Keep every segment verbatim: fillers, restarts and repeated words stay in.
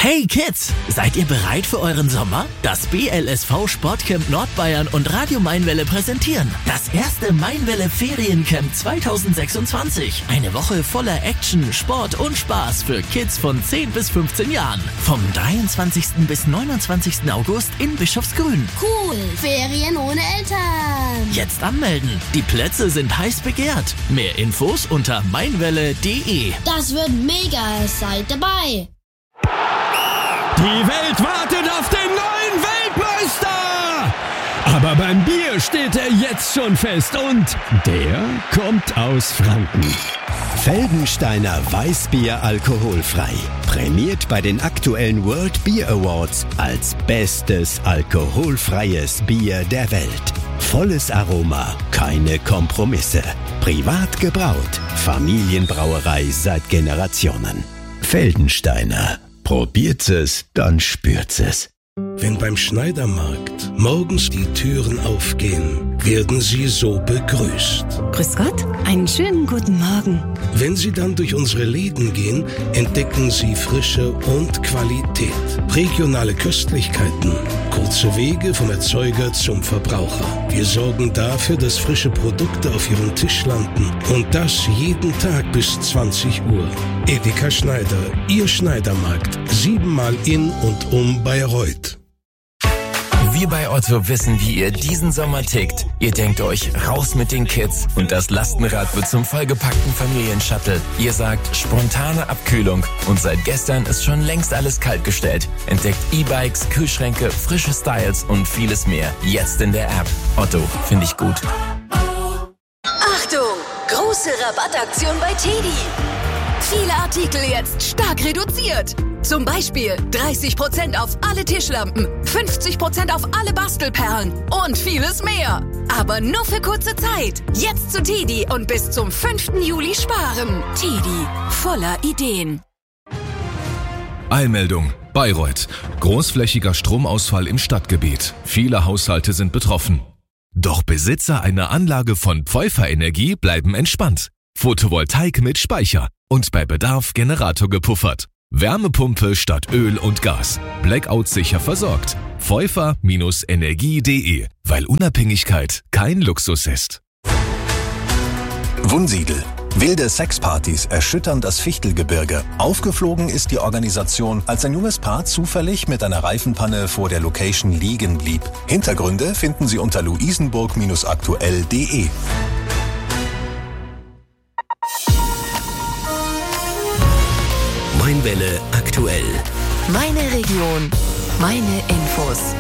Hey Kids, seid ihr bereit für euren Sommer? Das B L S V Sportcamp Nordbayern und Radio Mainwelle präsentieren das erste Mainwelle Feriencamp zweitausendsechsundzwanzig. Eine Woche voller Action, Sport und Spaß für Kids von zehn bis fünfzehn Jahren. Vom dreiundzwanzigsten bis neunundzwanzigsten August in Bischofsgrün. Cool, Ferien ohne Eltern. Jetzt anmelden, die Plätze sind heiß begehrt. Mehr Infos unter mainwelle punkt de. Das wird mega, seid dabei. Die Welt wartet auf den neuen Weltmeister! Aber beim Bier steht er jetzt schon fest und der kommt aus Franken. Feldensteiner Weißbier alkoholfrei. Prämiert bei den aktuellen World Beer Awards als bestes alkoholfreies Bier der Welt. Volles Aroma, keine Kompromisse. Privat gebraut. Familienbrauerei seit Generationen. Feldensteiner. Probiert es, dann spürt's es. Wenn beim Schneidermarkt morgens die Türen aufgehen, werden Sie so begrüßt. Grüß Gott, einen schönen guten Morgen. Wenn Sie dann durch unsere Läden gehen, entdecken Sie Frische und Qualität. Regionale Köstlichkeiten, kurze Wege vom Erzeuger zum Verbraucher. Wir sorgen dafür, dass frische Produkte auf Ihrem Tisch landen. Und das jeden Tag bis zwanzig Uhr. Edeka Schneider, Ihr Schneidermarkt. Siebenmal in und um Bayreuth. Wir bei Otto wissen, wie ihr diesen Sommer tickt. Ihr denkt euch, raus mit den Kids und das Lastenrad wird zum vollgepackten Familienshuttle. Ihr sagt, spontane Abkühlung und seit gestern ist schon längst alles kaltgestellt. Entdeckt E-Bikes, Kühlschränke, frische Styles und vieles mehr. Jetzt in der App. Otto, finde ich gut. Achtung! Große Rabattaktion bei Teddy. Viele Artikel jetzt stark reduziert. Zum Beispiel dreißig Prozent auf alle Tischlampen, fünfzig Prozent auf alle Bastelperlen und vieles mehr. Aber nur für kurze Zeit. Jetzt zu Teddy und bis zum fünften Juli sparen. Teddy, voller Ideen. Eilmeldung. Bayreuth. Großflächiger Stromausfall im Stadtgebiet. Viele Haushalte sind betroffen. Doch Besitzer einer Anlage von Pfeuffer Energie bleiben entspannt. Photovoltaik mit Speicher und bei Bedarf Generator gepuffert. Wärmepumpe statt Öl und Gas. Blackout sicher versorgt. Pfeuffer Energie punkt de, weil Unabhängigkeit kein Luxus ist. Wunsiedel. Wilde Sexpartys erschüttern das Fichtelgebirge. Aufgeflogen ist die Organisation, als ein junges Paar zufällig mit einer Reifenpanne vor der Location liegen blieb. Hintergründe finden Sie unter luisenburg aktuell punkt de. Mainwelle aktuell. Meine Region, meine Infos.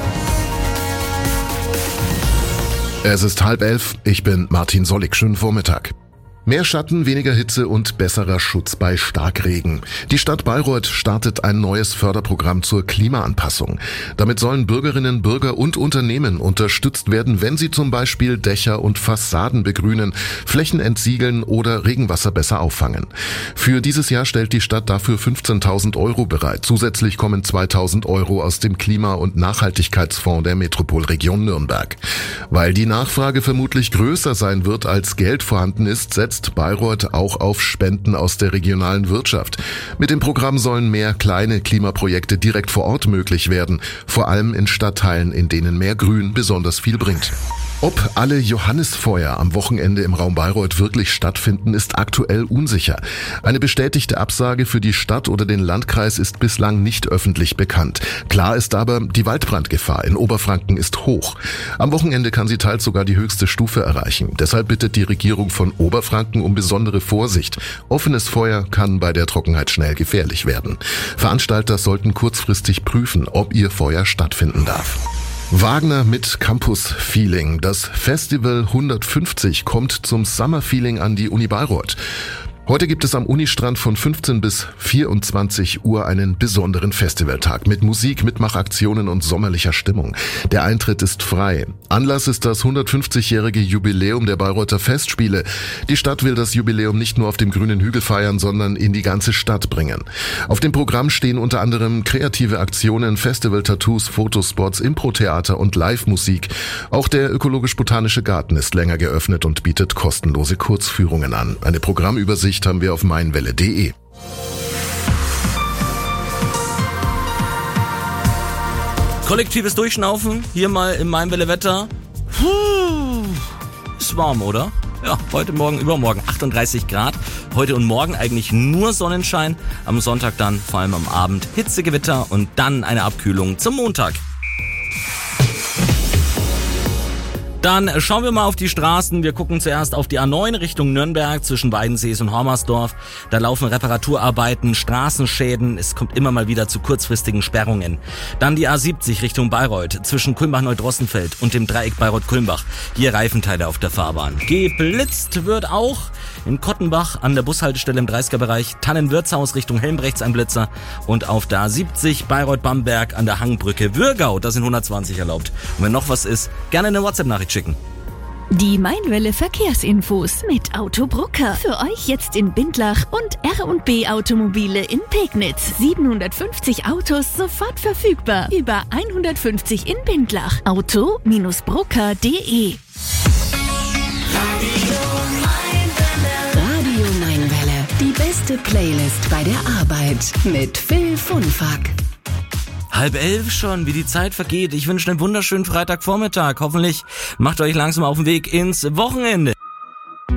Es ist halb elf, ich bin Martin Sollig, schönen Vormittag. Mehr Schatten, weniger Hitze und besserer Schutz bei Starkregen. Die Stadt Bayreuth startet ein neues Förderprogramm zur Klimaanpassung. Damit sollen Bürgerinnen, Bürger und Unternehmen unterstützt werden, wenn sie zum Beispiel Dächer und Fassaden begrünen, Flächen entsiegeln oder Regenwasser besser auffangen. Für dieses Jahr stellt die Stadt dafür fünfzehntausend Euro bereit. Zusätzlich kommen zweitausend Euro aus dem Klima- und Nachhaltigkeitsfonds der Metropolregion Nürnberg. Weil die Nachfrage vermutlich größer sein wird, als Geld vorhanden ist, setzt Bayreuth auch auf Spenden aus der regionalen Wirtschaft. Mit dem Programm sollen mehr kleine Klimaprojekte direkt vor Ort möglich werden, vor allem in Stadtteilen, in denen mehr Grün besonders viel bringt. Ob alle Johannisfeuer am Wochenende im Raum Bayreuth wirklich stattfinden, ist aktuell unsicher. Eine bestätigte Absage für die Stadt oder den Landkreis ist bislang nicht öffentlich bekannt. Klar ist aber, die Waldbrandgefahr in Oberfranken ist hoch. Am Wochenende kann sie teils sogar die höchste Stufe erreichen. Deshalb bittet die Regierung von Oberfranken um besondere Vorsicht. Offenes Feuer kann bei der Trockenheit schnell gefährlich werden. Veranstalter sollten kurzfristig prüfen, ob ihr Feuer stattfinden darf. Wagner mit Campus-Feeling. Das Festival hundertfünfzig kommt zum Summer-Feeling an die Uni Bayreuth. Heute gibt es am Unistrand von fünfzehn bis vierundzwanzig Uhr einen besonderen Festivaltag mit Musik, Mitmachaktionen und sommerlicher Stimmung. Der Eintritt ist frei. Anlass ist das hundertfünfzigjährige Jubiläum der Bayreuther Festspiele. Die Stadt will das Jubiläum nicht nur auf dem grünen Hügel feiern, sondern in die ganze Stadt bringen. Auf dem Programm stehen unter anderem kreative Aktionen, Festival-Tattoos, Fotospots, Impro-Theater und Live-Musik. Auch der ökologisch-botanische Garten ist länger geöffnet und bietet kostenlose Kurzführungen an. Eine Programmübersicht haben wir auf mainwelle punkt de. Kollektives Durchschnaufen, hier mal im Mainwelle-Wetter. Puh, ist warm, oder? Ja, heute Morgen, übermorgen achtunddreißig Grad. Heute und morgen eigentlich nur Sonnenschein. Am Sonntag dann, vor allem am Abend, Hitzegewitter und dann eine Abkühlung zum Montag. Dann schauen wir mal auf die Straßen. Wir gucken zuerst auf die A neun Richtung Nürnberg zwischen Weidensees und Hormersdorf. Da laufen Reparaturarbeiten, Straßenschäden. Es kommt immer mal wieder zu kurzfristigen Sperrungen. Dann die A siebzig Richtung Bayreuth zwischen Kulmbach-Neudrossenfeld und dem Dreieck Bayreuth-Kulmbach. Hier Reifenteile auf der Fahrbahn. Geblitzt wird auch in Kottenbach an der Bushaltestelle im dreißiger-Bereich. Tannenwirtshaus Richtung Helmbrechts ein Blitzer. Und auf der A siebzig Bayreuth-Bamberg an der Hangbrücke Würgau. Da sind hundertzwanzig erlaubt. Und wenn noch was ist, gerne eine WhatsApp-Nachricht schicken. Die Mainwelle Verkehrsinfos mit Autobrucker. Für euch jetzt in Bindlach und R und B Automobile in Pegnitz. siebenhundertfünfzig Autos sofort verfügbar. Über hundertfünfzig in Bindlach. Auto Brucker punkt de. Radio Mainwelle. Die beste Playlist bei der Arbeit mit Phil Funfack. Halb elf schon, wie die Zeit vergeht. Ich wünsche einen wunderschönen Freitagvormittag. Hoffentlich macht euch langsam auf den Weg ins Wochenende.